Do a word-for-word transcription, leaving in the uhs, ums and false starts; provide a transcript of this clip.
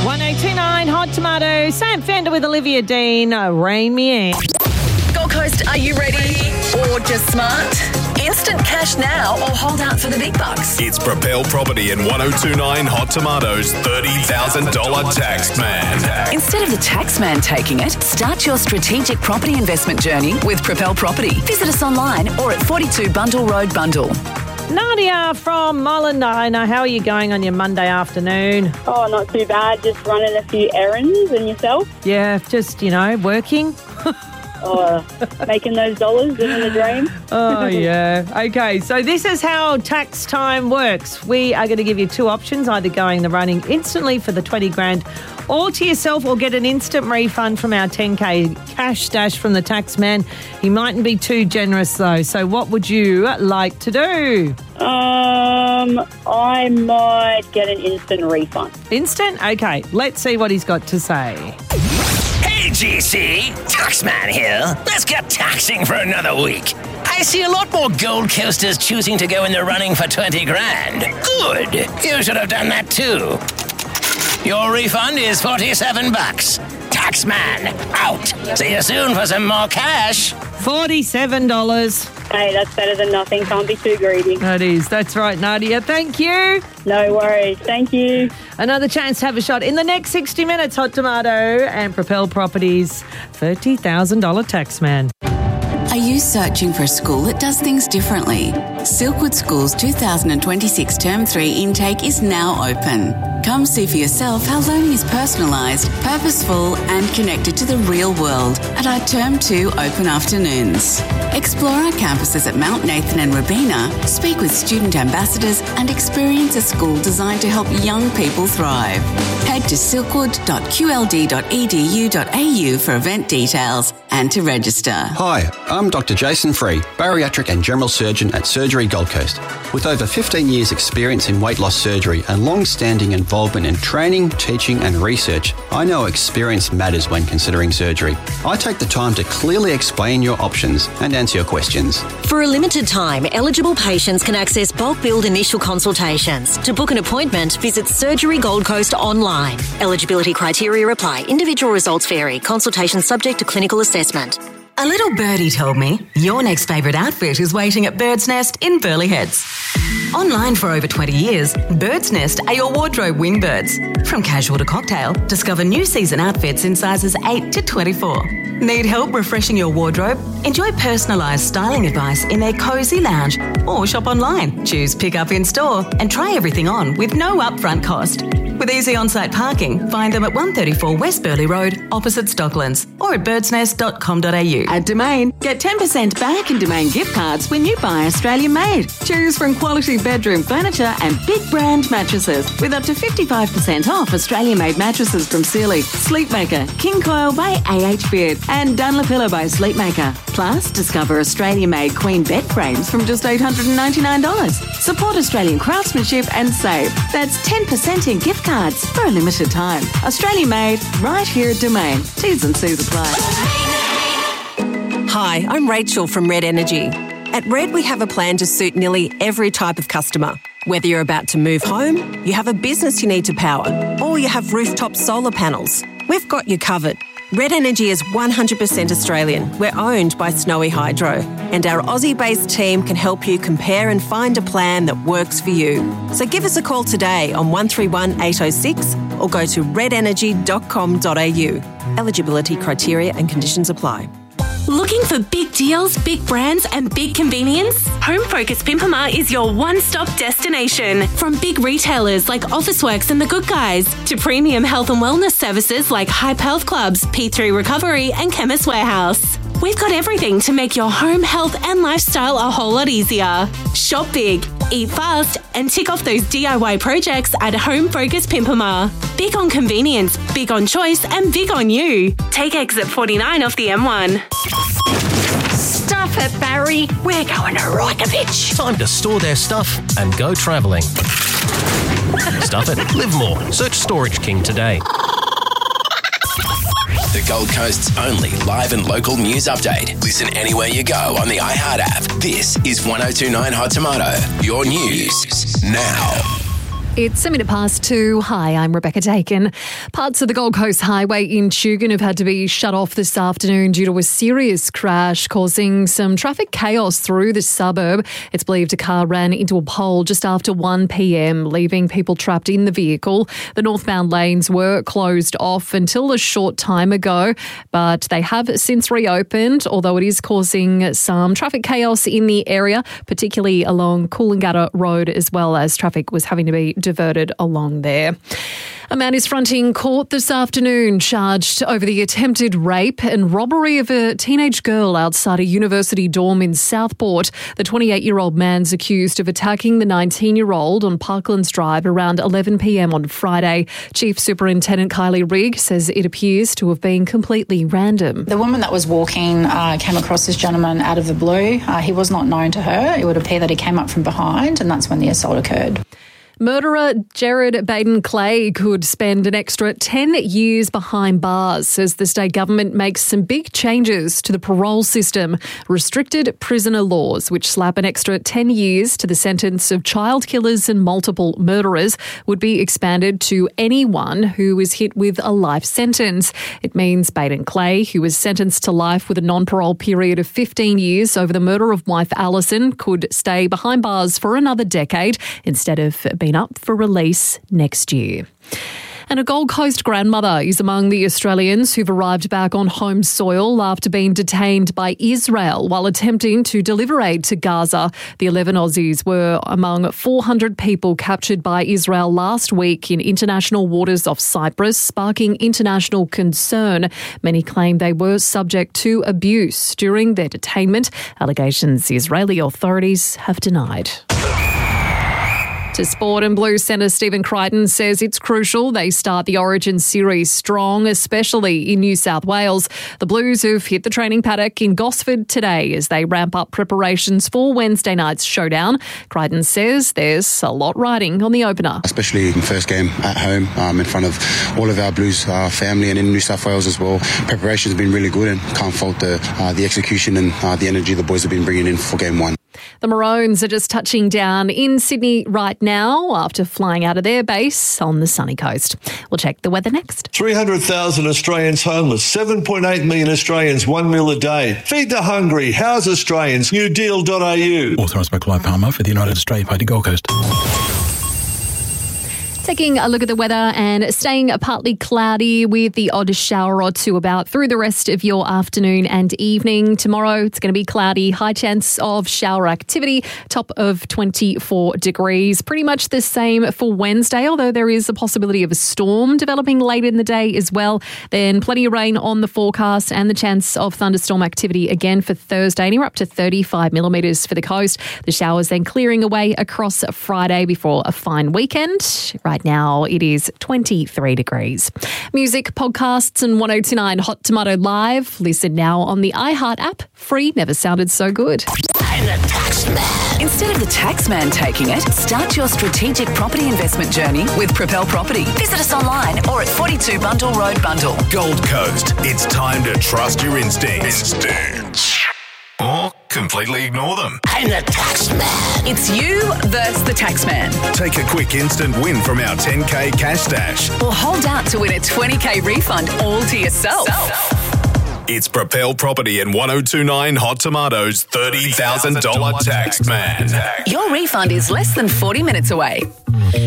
one oh two nine Hot Tomato. Sam Fender with Olivia Dean. Uh, Rain me in. Gold Coast, are you ready? Or just smart? Instant cash now or hold out for the big bucks. It's Propel Property and one oh two nine Hot Tomatoes thirty thousand dollars tax man. Instead of the tax man taking it, start your strategic property investment journey with Propel Property. Visit us online or at forty-two Bundle Road, Bundle. Nadia from Mollendina, how are you going on your Monday afternoon? Oh, not too bad. Just running a few errands. And yourself? Yeah, just, you know, working. Oh, making those dollars, living the dream. Oh, yeah. Okay, so this is how tax time works. We are going to give you two options, either going the running instantly for the twenty grand all to yourself or get an instant refund from our ten K cash stash from the tax man. He mightn't be too generous, though. So what would you like to do? Um, I might get an instant refund. Instant? Okay, let's see what he's got to say. Hey, G C, Taxman here. Let's get taxing for another week. I see a lot more Gold Coasters choosing to go in the running for twenty grand. Good. You should have done that too. Your refund is forty-seven bucks. Taxman, out. See you soon for some more cash. forty-seven dollars. Hey, that's better than nothing. Can't be too greedy. That is. That's right, Nadia. Thank you. No worries. Thank you. Another chance to have a shot in the next sixty minutes, Hot Tomato and Propel Properties thirty thousand dollars tax man. Are you searching for a school that does things differently? Silkwood School's two thousand twenty-six Term three intake is now open. Come see for yourself how learning is personalised, purposeful and connected to the real world at our Term two open afternoons. Explore our campuses at Mount Nathan and Robina, speak with student ambassadors and experience a school designed to help young people thrive. Head to silkwood dot q l d dot e d u dot a u for event details and to register. Hi, I'm Doctor Jason Free, bariatric and general surgeon at Surgery Gold Coast. With over fifteen years experience in weight loss surgery and long-standing involvement in training, teaching and research, I know experience matters when considering surgery. I take the time to clearly explain your options and answer your questions. For a limited time, eligible patients can access bulk billed initial consultations. To book an appointment, visit Surgery Gold Coast online. Eligibility criteria apply. Individual results vary. Consultation subject to clinical assessment. A little birdie told me your next favourite outfit is waiting at Bird's Nest in Burleigh Heads. Online for over twenty years, Bird's Nest are your wardrobe wingbirds. From casual to cocktail, discover new season outfits in sizes eight to twenty-four. Need help refreshing your wardrobe? Enjoy personalised styling advice in their cosy lounge or shop online. Choose pick up in store and try everything on with no upfront cost. With easy on-site parking, find them at one thirty-four West Burleigh Road, opposite Stocklands, or at birds nest dot com dot a u. At Domain, get ten percent back in Domain gift cards when you buy Australian made. Choose from quality bedroom furniture and big brand mattresses with up to fifty-five percent off Australian made mattresses from Sealy, Sleepmaker, King Coil by A H Beard, and Dunlopillow by Sleepmaker. Plus, discover Australian made queen bed frames from just eight hundred ninety-nine dollars. Support Australian craftsmanship and save. That's ten percent in gift cards for a limited time. Australian made, right here at Domain. T's and C's apply. Hi, I'm Rachel from Red Energy. At Red, we have a plan to suit nearly every type of customer. Whether you're about to move home, you have a business you need to power, or you have rooftop solar panels, we've got you covered. Red Energy is one hundred percent Australian. We're owned by Snowy Hydro, and our Aussie-based team can help you compare and find a plan that works for you. So give us a call today on one three one eight oh six or go to red energy dot com dot a u. Eligibility criteria and conditions apply. Looking for big deals, big brands and big convenience? Home Focus Pimpama is your one-stop destination. From big retailers like Officeworks and The Good Guys to premium health and wellness services like Hype Health Clubs, P three Recovery and Chemist Warehouse. We've got everything to make your home, health and lifestyle a whole lot easier. Shop big, eat fast and tick off those D I Y projects at Home Focus Pimpama. Big on convenience, big on choice and big on you. Take exit forty-nine off the M one. Stuff it, Barry. We're going to Reykjavik. Time to store their stuff and go travelling. Stuff it. Live more. Search Storage King today. The Gold Coast's only live and local news update. Listen anywhere you go on the iHeart app. This is one oh two nine Hot Tomato. Your news now. It's a minute past two. Hi, I'm Rebecca Dakin. Parts of the Gold Coast Highway in Tugun have had to be shut off this afternoon due to a serious crash causing some traffic chaos through the suburb. It's believed a car ran into a pole just after one p.m, leaving people trapped in the vehicle. The northbound lanes were closed off until a short time ago, but they have since reopened, although it is causing some traffic chaos in the area, particularly along Coolangatta Road, as well as traffic was having to be diverted along there. A man is fronting court this afternoon, charged over the attempted rape and robbery of a teenage girl outside a university dorm in Southport. The twenty-eight-year-old man's accused of attacking the nineteen-year-old on Parklands Drive around eleven p.m. on Friday. Chief Superintendent Kylie Rigg says it appears to have been completely random. The woman that was walking uh, came across this gentleman out of the blue. Uh, he was not known to her. It would appear that he came up from behind, and that's when the assault occurred. Murderer Jared Baden-Clay could spend an extra ten years behind bars as the state government makes some big changes to the parole system. Restricted prisoner laws, which slap an extra ten years to the sentence of child killers and multiple murderers, would be expanded to anyone who is hit with a life sentence. It means Baden-Clay, who was sentenced to life with a non-parole period of fifteen years over the murder of wife Alison, could stay behind bars for another decade instead of being up for release next year. And a Gold Coast grandmother is among the Australians who've arrived back on home soil after being detained by Israel while attempting to deliver aid to Gaza. The eleven Aussies were among four hundred people captured by Israel last week in international waters off Cyprus, sparking international concern. Many claim they were subject to abuse during their detainment, allegations the Israeli authorities have denied. To sport, and Blues centre Stephen Crichton says it's crucial they start the Origin series strong, especially in New South Wales. The Blues have hit the training paddock in Gosford today as they ramp up preparations for Wednesday night's showdown. Crichton says there's a lot riding on the opener. Especially in the first game at home, um, in front of all of our Blues uh, family and in New South Wales as well. Preparation's been really good and can't fault the, uh, the execution and uh, the energy the boys have been bringing in for game one. The Maroons are just touching down in Sydney right now after flying out of their base on the sunny coast. We'll check the weather next. three hundred thousand Australians homeless, seven point eight million Australians, one meal a day. Feed the hungry, house Australians, new deal dot a u. Authorised by Clive Palmer for the United Australia Party Gold Coast. Taking a look at the weather and staying partly cloudy with the odd shower or two about through the rest of your afternoon and evening. Tomorrow it's going to be cloudy, high chance of shower activity, top of twenty-four degrees. Pretty much the same for Wednesday, although there is a possibility of a storm developing late in the day as well. Then plenty of rain on the forecast and the chance of thunderstorm activity again for Thursday, anywhere up to thirty-five millimetres for the coast. The showers then clearing away across Friday before a fine weekend. Right now it is twenty-three degrees. Music, podcasts and one oh two point nine Hot Tomato Live. Listen now on the iHeart app. Free, never sounded so good. I'm the Taxman. Instead of the Taxman taking it, start your strategic property investment journey with Propel Property. Visit us online or at forty-two Bundle Road, Bundle. Gold Coast, it's time to trust your instincts. Instincts. Or completely ignore them. I'm the Taxman. It's you versus the Taxman. Take a quick instant win from our ten K cash stash. Or hold out to win a twenty K refund all to yourself. It's Propel Property and one oh two point nine Hot Tomatoes thirty thousand dollars tax man. Your refund is less than forty minutes away.